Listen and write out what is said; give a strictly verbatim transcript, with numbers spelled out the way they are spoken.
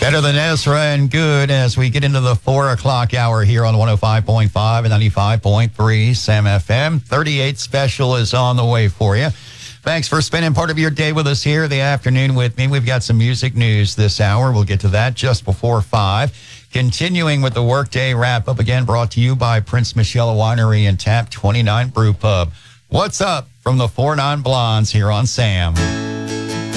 Better than Ezra and good as we get into the four o'clock hour here on one oh five point five and ninety-five point three Sam F M. thirty-eight special is on the way for you. Thanks for spending part of your day with us here the afternoon with me. We've got some music news this hour. We'll get to that just before five. Continuing with the workday wrap up again, brought to you by Prince Michelle Winery and Tap twenty-nine Brew Pub. What's up from the four nine Blondes here on Sam?